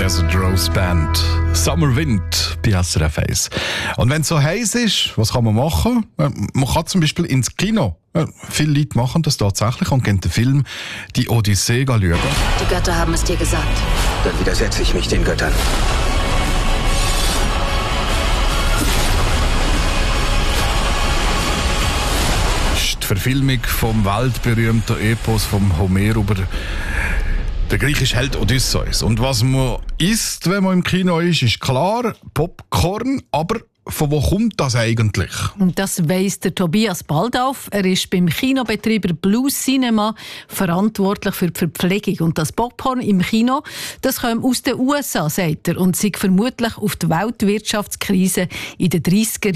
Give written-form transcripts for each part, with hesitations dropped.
Desert Rose Band. Summer Wind bei SRF 1. Und wenn es so heiß ist, was kann man machen? Man kann zum Beispiel ins Kino. Viele Leute machen das tatsächlich und gehen den Film «Die Odyssee» schauen. Die Götter haben es dir gesagt. Dann widersetze ich mich den Göttern. Die Verfilmung vom weltberühmten Epos vom Homer über den griechischen Held Odysseus. Und was man isst, wenn man im Kino ist, ist klar Popcorn, aber von wo kommt das eigentlich? Und das weiss der Tobias Baldauf. Er ist beim Kinobetreiber Blue Cinema verantwortlich für die Verpflegung. Und das Popcorn im Kino, das kommt aus den USA, sagt er, und sei vermutlich auf die Weltwirtschaftskrise in den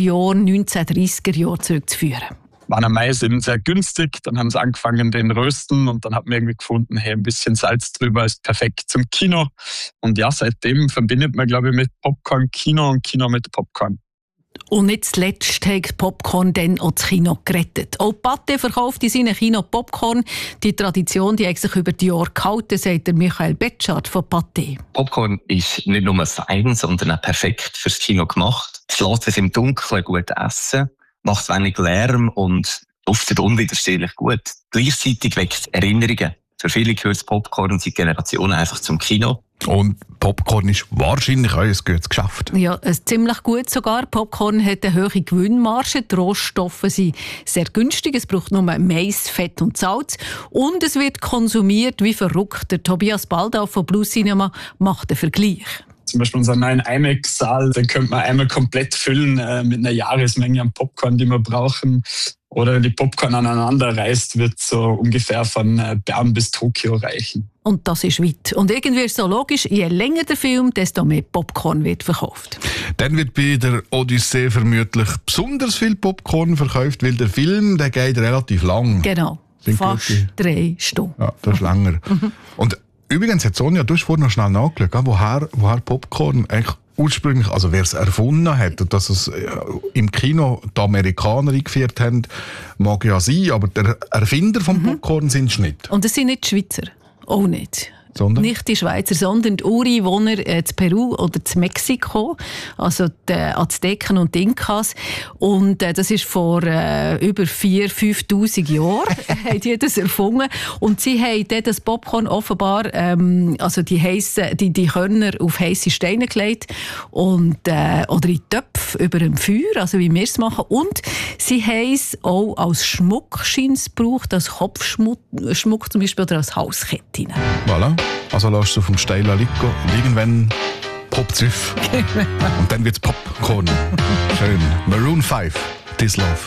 1930er Jahren zurückzuführen. Waren am Mai eben sehr günstig, dann haben sie angefangen den Rösten und dann hat man irgendwie gefunden, hey, ein bisschen Salz drüber ist perfekt zum Kino. Und ja, seitdem verbindet man, glaube ich, mit Popcorn Kino und Kino mit Popcorn. Und nicht zuletzt hat Popcorn dann auch das Kino gerettet. Auch Pathé verkauft in seinem Kino Popcorn. Die Tradition die hat sich über die Jahre gehalten, sagt der Michael Betschart von Pathé. Popcorn ist nicht nur fein, sondern auch perfekt fürs Kino gemacht. Es lässt sich im Dunkeln gut essen, macht wenig Lärm und duftet unwiderstehlich gut. Gleichzeitig weckt Erinnerungen. Für viele gehört das Popcorn seit Generationen einfach zum Kino. Und Popcorn ist wahrscheinlich auch ein gutes Geschäft. Ja, ziemlich gut sogar. Popcorn hat eine hohe Gewinnmarge. Die Rohstoffe sind sehr günstig. Es braucht nur Mais, Fett und Salz. Und es wird konsumiert wie verrückt. Der Tobias Baldauf von Blue Cinema macht einen Vergleich. Zum Beispiel unseren neuen IMAX-Saal, den könnte man einmal komplett füllen mit einer Jahresmenge an Popcorn, die wir brauchen. Oder wenn die Popcorn aneinander reißt, wird so ungefähr von Bern bis Tokio reichen. Und das ist weit. Und irgendwie ist es so logisch, je länger der Film, desto mehr Popcorn wird verkauft. Dann wird bei der Odyssee vermutlich besonders viel Popcorn verkauft, weil der Film der geht relativ lang. Genau, fast 3 Stunden. Ja, das ist länger. Und übrigens, Sonja, du hast vorhin noch schnell nachgeschaut, woher Popcorn eigentlich ursprünglich, also wer es erfunden hat und dass es im Kino die Amerikaner eingeführt haben, mag ja sein, aber der Erfinder vom Popcorn sind es nicht. Und es sind nicht die Schweizer, auch nicht. Sondern? Nicht die Schweizer, sondern die Ureinwohner in Peru oder in Mexiko, also die Azteken und die Inkas. Und das ist vor über 4.000, 5.000 Jahren haben die das erfunden. Und sie haben dann das Popcorn offenbar, also die Körner auf heisse Steine gelegt und, oder in Töpfe über dem Feuer, also wie wir es machen. Und sie haben es auch als Schmuck gebraucht, als Kopfschmuck zum Beispiel oder als Halskette. Voilà. Also lässt du vom Steiler liegen und irgendwann poppt es auf. Und dann wird es Popcorn. Schön. Maroon 5, This Love.